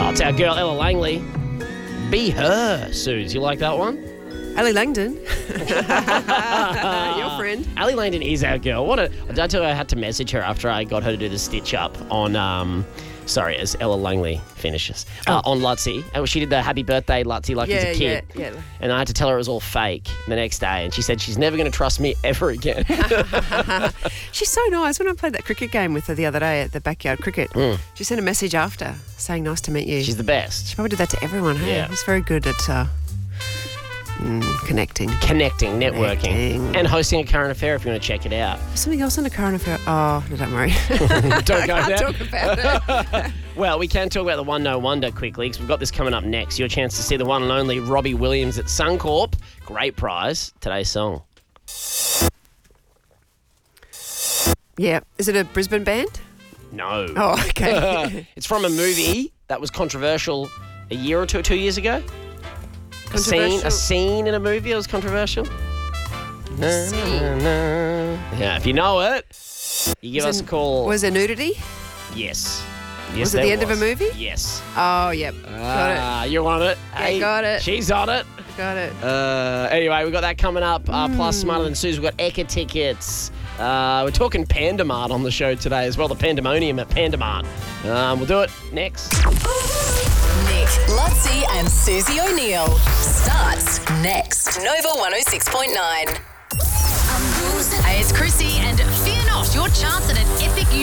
Oh, it's our girl Ella Langley. Be Her, Suze. You like that one? Ali Langdon. Your friend. Ali Langdon is our girl. Did I tell you I had to message her after I got her to do the stitch up on, as Ella Langley finishes, on Lutzi. She did the happy birthday Lutzi like as a kid. Yeah. And I had to tell her it was all fake the next day. And she said she's never going to trust me ever again. She's so nice. When I played that cricket game with her the other day at the backyard cricket, she sent a message after saying, nice to meet you. She's the best. She probably did that to everyone, hey? Yeah. She's very good at connecting, networking, and hosting a current affair if you want to check it out. Something else on the current affair. Oh, no, don't worry. Don't go there. Talk about it. Well, we can talk about the One No Wonder quickly because we've got this coming up next. Your chance to see the one and only Robbie Williams at Suncorp. Great prize. Today's song. Yeah. Is it a Brisbane band? No. Oh, okay. It's from a movie that was controversial a year or 2 years ago. A scene in a movie that was controversial. Yeah, if you know it, you give us a call. Was there nudity? Yes. Was it the end of a movie? Yes. Oh, yep. Got it. You're on it. Yeah, Hey, got it. She's on it. Got it. Anyway, we've got that coming up. Plus, Smarter Than Suze, we've got Eka tickets. We're talking Pandamart on the show today as well, the Pandemonium at Pandamart. We'll do it next. Nick, Lutzi and Susie O'Neill starts next. Nova 106.9. Hey, it's Chrissy and fear not, your chance at an epic